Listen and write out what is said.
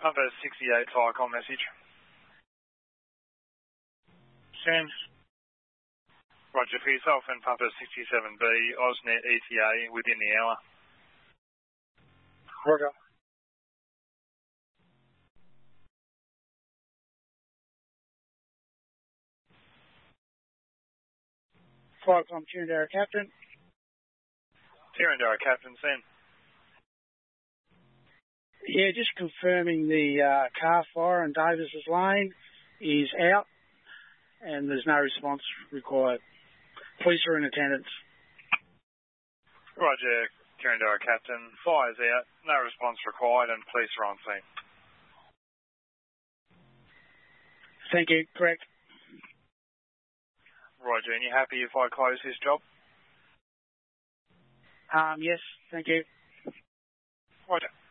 Pumper 68 fire call message. Send. Roger, for yourself and Pumper 67B, AusNet ETA within the hour. Roger. Flycom Tirrandara Captain. Tirrandara Captain, send. Yeah, just confirming the car fire in Davis's Lane is out and there's no response required. Police are in attendance. Roger, Tirrandara Captain. Fire's out, no response required and police are on scene. Thank you, correct. Roger, and you happy if I close this job? Yes, thank you. Roger.